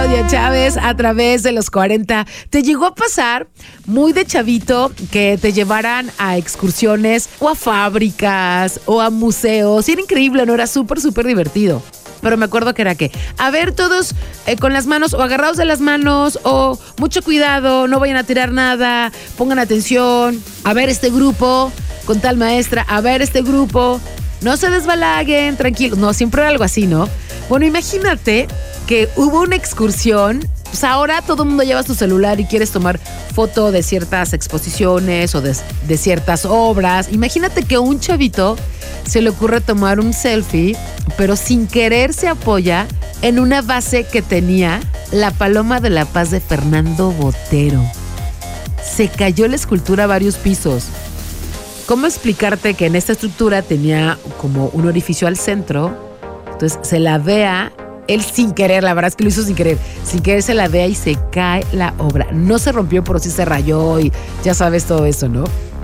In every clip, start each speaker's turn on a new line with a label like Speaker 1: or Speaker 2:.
Speaker 1: Claudia Chávez a través de los 40. ¿Te llegó a pasar muy de chavito que te llevaran a excursiones o a fábricas o a museos? Era increíble, ¿no? Era súper, súper divertido. Pero me acuerdo que era que, a ver, todos con las manos o agarrados de las manos o mucho cuidado, no vayan a tirar nada, pongan atención, a ver este grupo con tal maestra, a ver este grupo, no se desbalaguen, tranquilos. No, siempre era algo así, ¿no? Bueno, imagínate que hubo una excursión. Pues ahora todo el mundo lleva su celular y quieres tomar foto de ciertas exposiciones o de ciertas obras. Imagínate que a un chavito se le ocurre tomar un selfie, pero sin querer se apoya en una base que tenía la Paloma de la Paz de Fernando Botero. Se cayó la escultura a varios pisos. ¿Cómo explicarte que en esta estructura tenía como un orificio al centro? Entonces se la vea. Él sin querer, la verdad es que lo hizo sin querer se la vea y se cae la obra. No se rompió, pero sí se rayó y ya sabes todo eso, ¿no?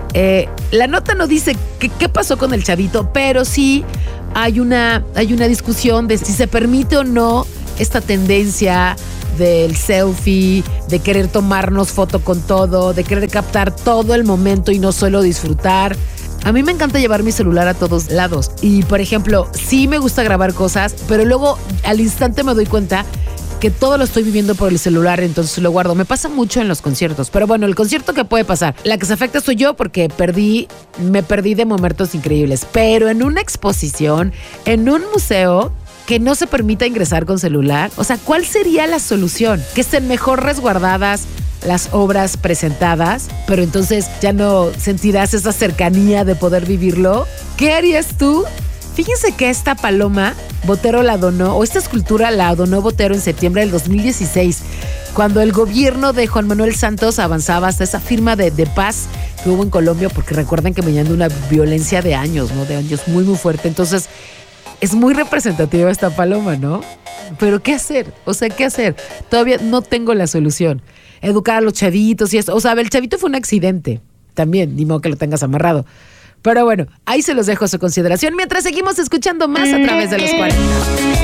Speaker 1: La nota no dice qué pasó con el chavito, pero sí hay una discusión de si se permite o no esta tendencia del selfie, de querer tomarnos foto con todo, de querer captar todo el momento y no solo disfrutar. A mí me encanta llevar mi celular a todos lados y, por ejemplo, sí me gusta grabar cosas, pero luego al instante me doy cuenta que todo lo estoy viviendo por el celular, entonces lo guardo. Me pasa mucho en los conciertos, pero bueno, el concierto que puede pasar, la que se afecta soy yo porque me perdí de momentos increíbles, pero en una exposición, en un museo, que no se permita ingresar con celular. O sea, ¿cuál sería la solución? Que estén mejor resguardadas las obras presentadas, pero entonces ya no sentirás esa cercanía de poder vivirlo. ¿Qué harías tú? Fíjense que esta paloma Botero la donó, o esta escultura la donó Botero en septiembre del 2016, cuando el gobierno de Juan Manuel Santos avanzaba hasta esa firma de paz que hubo en Colombia, porque recuerden que venían de una violencia de años, ¿no? De años muy, muy fuerte. Entonces, es muy representativa esta paloma, ¿no? Pero ¿qué hacer? O sea, ¿qué hacer? Todavía no tengo la solución. Educar a los chavitos y eso. O sea, el chavito fue un accidente. También, ni modo que lo tengas amarrado. Pero bueno, ahí se los dejo a su consideración mientras seguimos escuchando más a través de los 40.